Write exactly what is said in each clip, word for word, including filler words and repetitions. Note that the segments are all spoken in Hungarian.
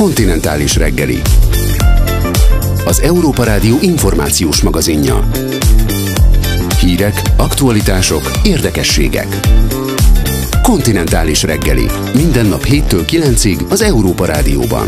Kontinentális reggeli. Az Európa Rádió információs magazinja. Hírek, aktualitások, érdekességek. Kontinentális reggeli. Minden nap héttől kilencig az Európa Rádióban.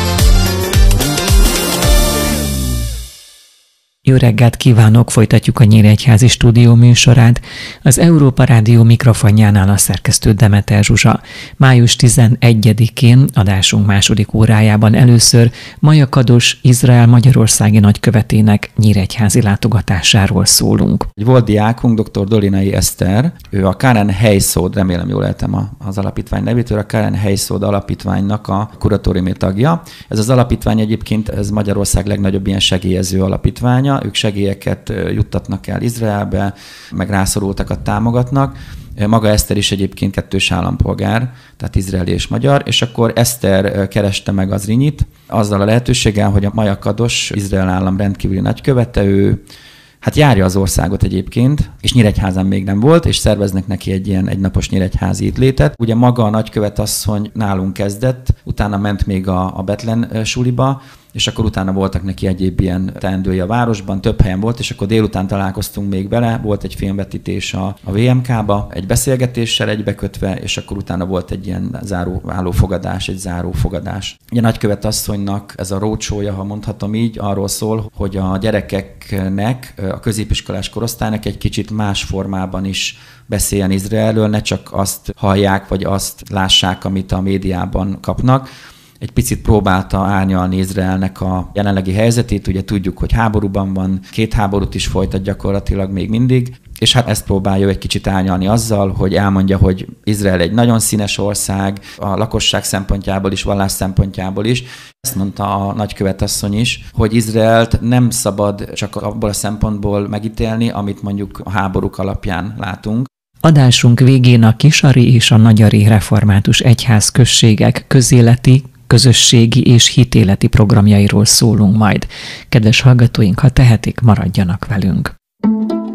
Jó reggelt kívánok, folytatjuk a Nyíregyházi Stúdió műsorát. Az Európa Rádió mikrofonjánál a szerkesztő Demeter Zsuzsa. május tizenegyedikén adásunk második órájában először Maja Kados Izrael magyarországi nagykövetének nyíregyházi látogatásáról szólunk. Volt diákunk, dr. Dolinai Eszter, ő a Karen Heysod, remélem jól ejtem az alapítvány nevét, ő a Karen Heysod alapítványnak a kuratóriumi tagja. Ez az alapítvány egyébként ez Magyarország legnagyobb ilyen segélyező alapítványa. Ők segélyeket juttatnak el Izraelbe, meg rászorultakat támogatnak. Maga Eszter is egyébként kettős állampolgár, tehát izraeli és magyar, és akkor Eszter kereste meg az Rinyit azzal a lehetőséggel, hogy a Maja Kados Izrael állam rendkívüli nagykövete, ő hát járja az országot egyébként, és Nyíregyházán még nem volt, és szerveznek neki egy ilyen egynapos nyíregyházi itt létet. Ugye maga a nagykövet asszony nálunk kezdett, utána ment még a, a Betlen suliba, és akkor utána voltak neki egyéb ilyen teendői a városban, több helyen volt, és akkor délután találkoztunk még vele, volt egy filmvetítés a, a vé em ká-ba, egy beszélgetéssel egybekötve, és akkor utána volt egy ilyen záró állófogadás, egy zárófogadás. Ugye a nagykövet asszonynak ez a roadshow-ja, ha mondhatom így, arról szól, hogy a gyerekeknek, a középiskolás korosztálynak egy kicsit más formában is beszéljen Izraelről, ne csak azt hallják, vagy azt lássák, amit a médiában kapnak. Egy picit próbálta árnyalni Izraelnek a jelenlegi helyzetét, ugye tudjuk, hogy háborúban van, két háborút is folytat gyakorlatilag még mindig, és hát ezt próbálja egy kicsit árnyalni azzal, hogy elmondja, hogy Izrael egy nagyon színes ország, a lakosság szempontjából is, vallás szempontjából is. Ezt mondta a nagykövet asszony is, hogy Izraelt nem szabad csak abból a szempontból megítélni, amit mondjuk a háborúk alapján látunk. Adásunk végén a Kisari és a Nagyari Református Egyház községek közéleti, közösségi és hitéleti programjairól szólunk majd. Kedves hallgatóink, ha tehetik, maradjanak velünk.